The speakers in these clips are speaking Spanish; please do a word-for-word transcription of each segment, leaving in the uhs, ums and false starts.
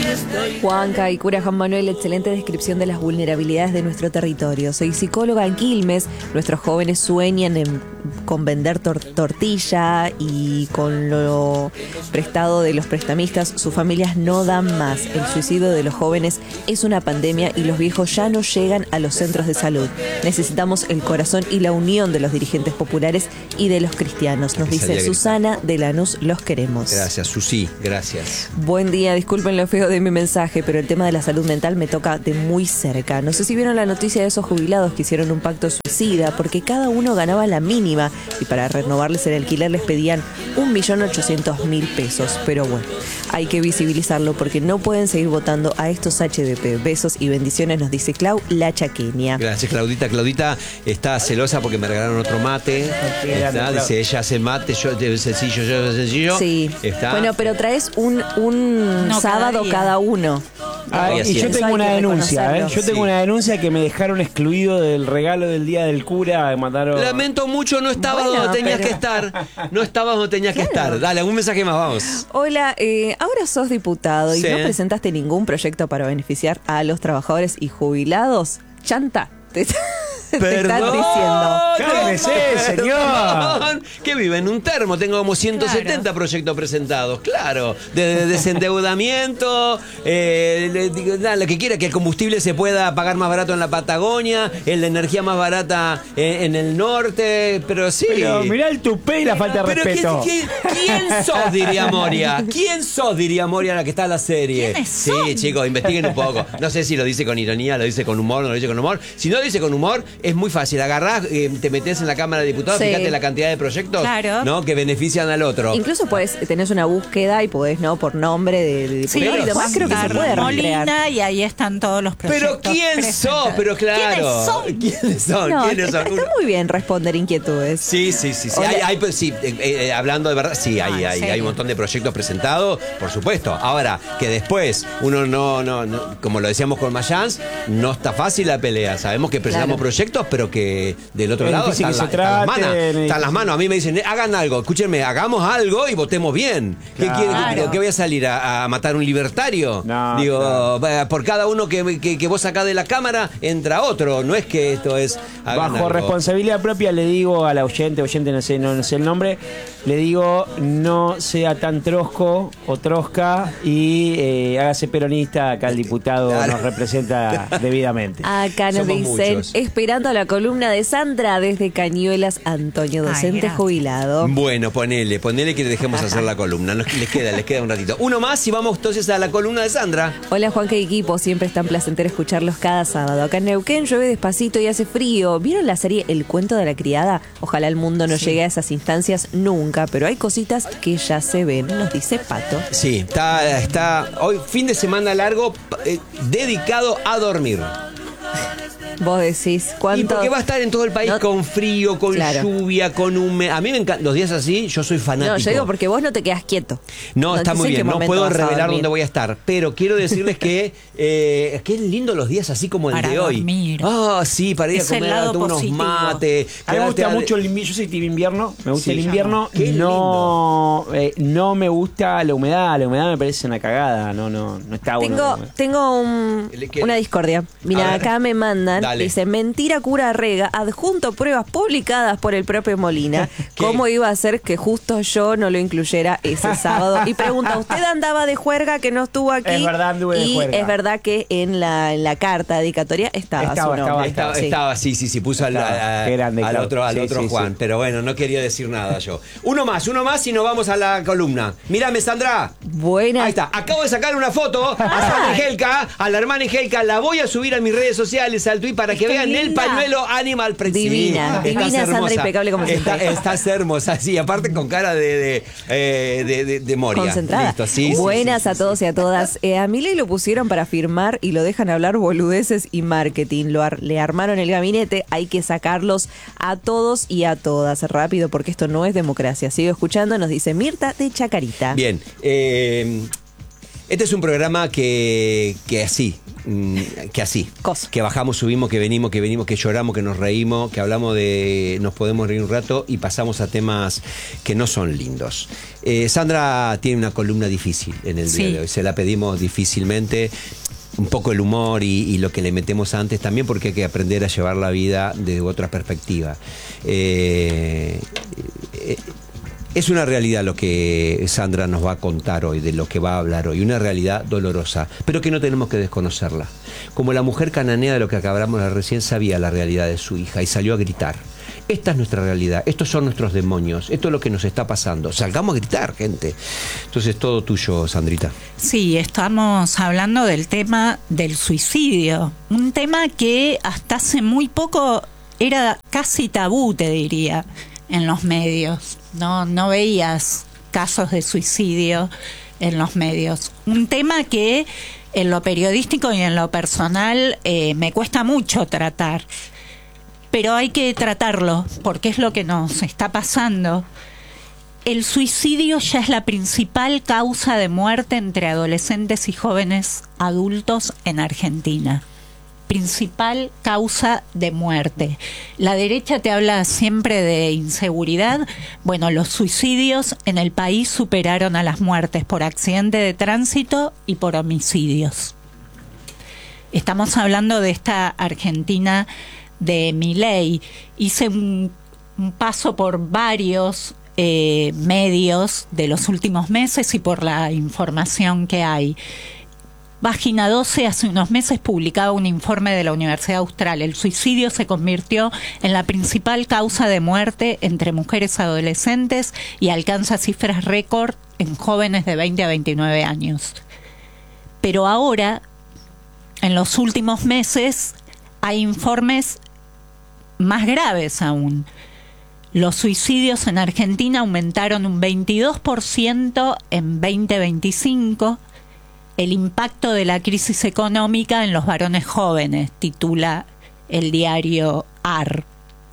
Juanca y cura Juan Manuel, excelente descripción de las vulnerabilidades de nuestro territorio. Soy psicóloga en Quilmes. Nuestros jóvenes sueñan en, con vender tor tortilla y con lo prestado de los prestamistas, sus familias no dan más. El suicidio de los jóvenes es una pandemia y los viejos ya no llegan a los centros de salud. Necesitamos el corazón y la unión de los dirigentes populares y de los cristianos. Nos dice Susana de Lanús, los queremos. Gracias, Susi, gracias. Buen día, disculpen lo feo de mi mensaje, pero el tema de la salud mental me toca de muy cerca. No sé si vieron la noticia de esos jubilados que hicieron un pacto suicida porque cada uno ganaba la mínima y para renovarles el alquiler les pedían un millón ochocientos mil pesos. Pero bueno, hay que visibilizarlo porque no pueden seguir votando a estos H D P. Besos y bendiciones, nos dice Clau, la chaqueña. Gracias, Claudita. Claudita está celosa porque me regalaron otro mate. Está, dice, ella hace mate, yo de sencillo, yo de sencillo. Sí. Está. Bueno, pero traes un, un no, sábado cada, cada uno. Ah, y yo tengo una denuncia, ¿eh? Yo tengo sí. una denuncia que me dejaron excluido del regalo del día del cura. Mandaron... Lamento mucho, no estabas bueno, donde tenías pero... que estar. No estabas donde tenías claro. que estar. Dale, algún mensaje más, vamos. Hola, eh, ahora sos diputado y sí. no presentaste ningún proyecto para beneficiar a los trabajadores y jubilados. Chanta. Te... Te están diciendo. ¡Cálmese, señor! Que vive en un termo. Tengo como ciento setenta claro. proyectos presentados. Claro. De, de desendeudamiento. Eh, de, de, de, lo que quiera, que el combustible se pueda pagar más barato en la Patagonia. El de energía más barata en, en el norte. Pero sí. Pero mirá el tupé y la falta de pero respeto. ¿qué, qué, ¿Quién sos, diría Moria? ¿Quién sos, diría Moria, la que está en la serie? Sí, chicos, investiguen un poco. No sé si lo dice con ironía, lo dice con humor, no lo dice con humor. Si no lo dice con humor, es muy fácil. Agarrás, eh, te metés en la Cámara de Diputados, sí. fíjate la cantidad de proyectos claro. ¿no? que benefician al otro. Incluso pues tenés una búsqueda y podés, ¿no? Por nombre de, de diputado sí, y demás, creo que se puede Molina y ahí están todos los proyectos. Pero ¿quién sos? Pero claro. ¿Quiénes son? ¿Quiénes son? No, ¿Quiénes está, son? está muy bien responder inquietudes. Sí, sí, sí. sí. Hay, hay, pues, sí eh, eh, hablando de verdad, sí, hay, hay, hay un montón de proyectos presentados, por supuesto. Ahora, que después uno no, no, no como lo decíamos con Mayans, no está fácil la pelea. Sabemos que presentamos claro. proyectos, pero que del otro es lado están, la, están, las manos, están las manos. A mí me dicen, hagan algo, escúchenme, hagamos algo y votemos bien. ¿Qué, claro. quiere, ¿qué voy a salir? ¿A, a matar un libertario? No, Digo, claro. por cada uno que, que, que vos sacás de la Cámara, entra otro. No es que esto es... Bajo algo. responsabilidad propia le digo a la oyente, oyente no sé, no, no sé el nombre, le digo, no sea tan trosco o trosca y eh, hágase peronista, acá el diputado claro. nos representa debidamente. Acá nos Somos dicen, muchos. Esperando la columna de Sandra desde Cañuelas, Antonio, docente Ay, jubilado. Bueno, ponele, ponele que le dejemos hacer la columna. Nos, les queda, les queda un ratito. Uno más y vamos entonces a la columna de Sandra. Hola Juanca y equipo, siempre es tan placentero escucharlos cada sábado. Acá en Neuquén llueve despacito y hace frío. ¿Vieron la serie El cuento de la criada? Ojalá el mundo no sí. llegue a esas instancias nunca, pero hay cositas que ya se ven, nos dice Pato. Sí, está, está hoy fin de semana largo eh, dedicado a dormir. Vos decís, ¿cuánto? Y porque va a estar en todo el país no, con frío, con claro. lluvia, con humedad. A mí me encantan los días así, yo soy fanático. No, yo digo porque vos no te quedas quieto. No, no está muy bien, no puedo revelar dónde voy a estar. Pero quiero decirles que eh, que es lindo los días así como el para de dormir. hoy. Ah, oh, sí, para ir es a comer a unos positivo. mates. A mí me gusta mucho el invierno, yo soy team invierno, me gusta sí, el invierno. Qué no, eh, no me gusta la humedad, la humedad me parece una cagada, no, no, no está tengo, bueno. Tengo un, una discordia. Mira, acá me mandan, Dale. dice, mentira cura Rega, adjunto pruebas publicadas por el propio Molina. ¿Cómo iba a ser que justo yo no lo incluyera ese sábado? Y pregunta, ¿usted andaba de juerga que no estuvo aquí? Es verdad, anduve de y juerga. Es verdad que en la, en la carta dedicatoria estaba, estaba su nombre. Estaba, estaba, sí. estaba, sí, sí, sí, puso al, a, a, grande, al otro, al sí, otro sí, Juan. Sí. Pero bueno, no quería decir nada yo. Uno más, uno más y nos vamos a la columna. Mírame, Sandra. Buena. Ahí está. Acabo de sacar una foto a Sandra Angelka, a la hermana Angelka. La voy a subir a mis redes sociales, al tweet, para que Estoy vean linda. el pañuelo Animal Print. Divina, sí, divina Sandra, impecable como siempre. Está, estás hermosa, sí, aparte con cara de, de, eh, de, de, de Moria. Concentrada. Listo, sí, Buenas sí, sí, a todos sí, sí. y a todas. Eh, a Milei lo pusieron para firmar y lo dejan hablar boludeces y marketing. Lo ar le armaron el gabinete, hay que sacarlos a todos y a todas. Rápido, porque esto no es democracia. Sigo escuchando, nos dice Mirta de Chacarita. Bien, eh, este es un programa que, que así, que así, Cosa. que bajamos, subimos, que venimos, que venimos, que lloramos, que nos reímos, que hablamos de, nos podemos reír un rato y pasamos a temas que no son lindos. Eh, Sandra tiene una columna difícil en el Sí. día de hoy, se la pedimos difícilmente. Un poco el humor y, y lo que le metemos antes también, porque hay que aprender a llevar la vida desde otra perspectiva. Eh, eh, Es una realidad lo que Sandra nos va a contar hoy, de lo que va a hablar hoy, una realidad dolorosa, pero que no tenemos que desconocerla. Como la mujer cananea de lo que acabamos de recién sabía la realidad de su hija y salió a gritar. Esta es nuestra realidad, estos son nuestros demonios, esto es lo que nos está pasando. Salgamos a gritar, gente. Entonces, todo tuyo, Sandrita. Sí, estamos hablando del tema del suicidio, un tema que hasta hace muy poco era casi tabú, te diría, en los medios. No, no veías casos de suicidio en los medios. Un tema que en lo periodístico y en lo personal eh, me cuesta mucho tratar. Pero hay que tratarlo, porque es lo que nos está pasando. El suicidio ya es la principal causa de muerte entre adolescentes y jóvenes adultos en Argentina. Principal causa de muerte. La derecha te habla siempre de inseguridad. Bueno, los suicidios en el país superaron a las muertes por accidente de tránsito y por homicidios. Estamos hablando de esta Argentina de Milei. Hice un, un paso por varios eh, medios de los últimos meses y por la información que hay. Página doce hace unos meses publicaba un informe de la Universidad Austral. El suicidio se convirtió en la principal causa de muerte entre mujeres adolescentes y alcanza cifras récord en jóvenes de veinte a veintinueve años. Pero ahora, en los últimos meses, hay informes más graves aún. Los suicidios en Argentina aumentaron un veintidós por ciento en veinte veinticinco. El impacto de la crisis económica en los varones jóvenes, titula el diario A R.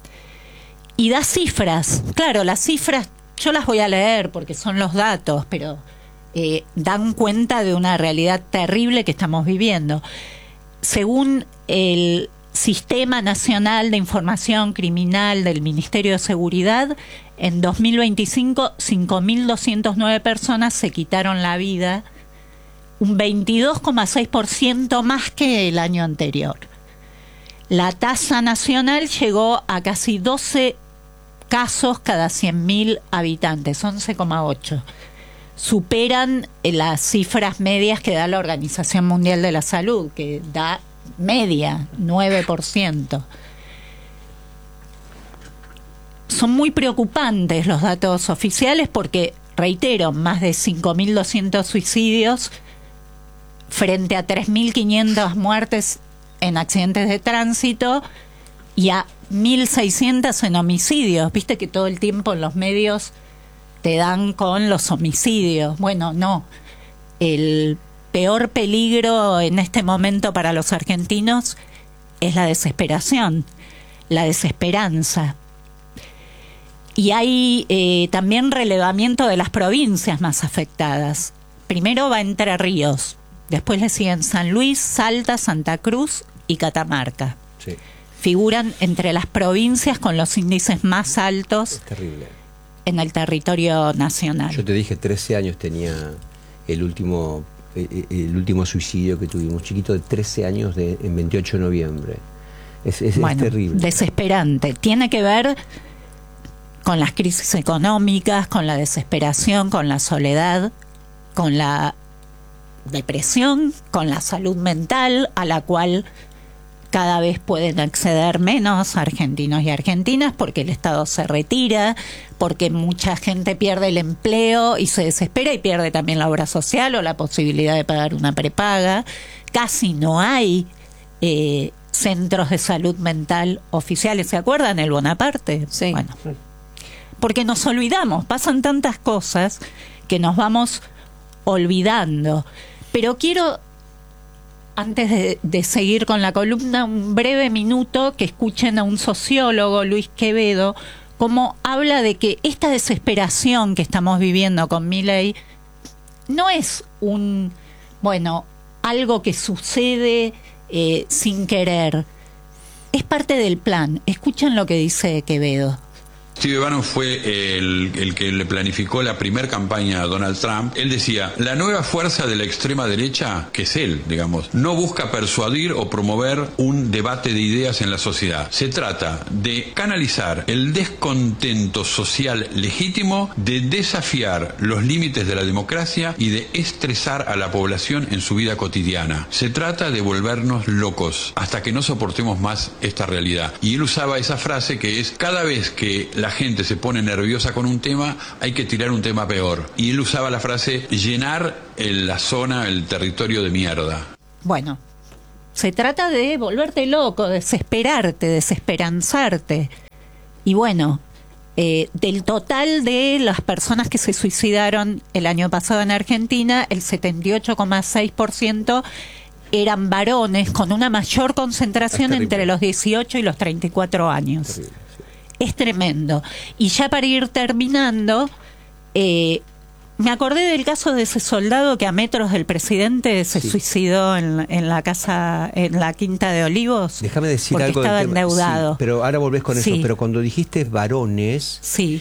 Y da cifras. Claro, las cifras yo las voy a leer porque son los datos, pero eh, dan cuenta de una realidad terrible que estamos viviendo. Según el Sistema Nacional de Información Criminal del Ministerio de Seguridad, en dos mil veinticinco, cinco mil doscientas nueve personas se quitaron la vida, un veintidós coma seis por ciento más que el año anterior. La tasa nacional llegó a casi doce casos cada cien mil habitantes, once coma ocho. Superan las cifras medias que da la Organización Mundial de la Salud, que da media, nueve por ciento. Son muy preocupantes los datos oficiales porque, reitero, más de cinco mil doscientos suicidios frente a tres mil quinientas muertes en accidentes de tránsito y a mil seiscientos en homicidios. Viste que todo el tiempo en los medios te dan con los homicidios. Bueno, no. El peor peligro en este momento para los argentinos es la desesperación, la desesperanza. Y hay eh, también relevamiento de las provincias más afectadas. Primero va Entre Ríos. Después le siguen San Luis, Salta, Santa Cruz y Catamarca. Sí. Figuran entre las provincias con los índices más altos Es terrible. en el territorio nacional. Yo te dije, trece años tenía el último, el, el último suicidio que tuvimos. Chiquito de trece años de, en veintiocho de noviembre. Es, es, Bueno, es terrible. Desesperante. Tiene que ver con las crisis económicas, con la desesperación, con la soledad, con la depresión, con la salud mental, a la cual cada vez pueden acceder menos argentinos y argentinas porque el Estado se retira, porque mucha gente pierde el empleo y se desespera y pierde también la obra social o la posibilidad de pagar una prepaga. Casi no hay eh, centros de salud mental oficiales. ¿Se acuerdan el Bonaparte? Sí. Bueno, porque nos olvidamos, pasan tantas cosas que nos vamos olvidando. Pero quiero, antes de, de seguir con la columna, un breve minuto que escuchen a un sociólogo, Luis Quevedo, cómo habla de que esta desesperación que estamos viviendo con Milei no es un, bueno, algo que sucede eh, sin querer. Es parte del plan. Escuchen lo que dice Quevedo. Steve Bannon fue el, el que le planificó la primera campaña a Donald Trump. Él decía, la nueva fuerza de la extrema derecha, que es él, digamos, no busca persuadir o promover un debate de ideas en la sociedad. Se trata de canalizar el descontento social legítimo, de desafiar los límites de la democracia y de estresar a la población en su vida cotidiana. Se trata de volvernos locos hasta que no soportemos más esta realidad. Y él usaba esa frase que es, cada vez que la La gente se pone nerviosa con un tema, hay que tirar un tema peor. Y él usaba la frase, llenar el, la zona, el territorio de mierda. Bueno, se trata de volverte loco, desesperarte, desesperanzarte. Y bueno, eh, del total de las personas que se suicidaron el año pasado en Argentina, el setenta y ocho coma seis por ciento eran varones, con una mayor concentración entre los dieciocho y los treinta y cuatro años. Es tremendo. Y ya para ir terminando, eh, me acordé del caso de ese soldado que a metros del presidente se sí. suicidó en, en la casa, en la Quinta de Olivos. Déjame decir porque algo estaba del tema. endeudado. Sí, pero ahora volvés con sí. eso. Pero cuando dijiste varones, sí.